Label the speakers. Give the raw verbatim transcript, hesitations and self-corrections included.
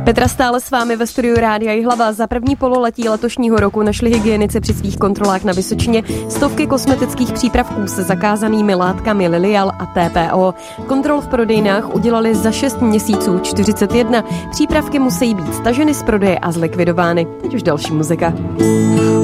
Speaker 1: Petra stále s vámi ve studiu Rádia Jihlava. Za první pololetí letošního roku našli hygienici při svých kontrolách na Vysočině stovky kosmetických přípravků se zakázanými látkami Lilial a T P O. Kontrol v prodejnách udělali za šest měsíců čtyřicet jedna. Přípravky musí být staženy z prodeje a zlikvidovány. Teď už další muzika.